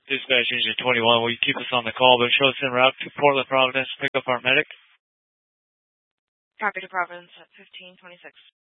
Dispatch Engine 21, will you keep us on the call, but show us en route to Portland, Providence, pick up our medic? Copy to Providence at 1526.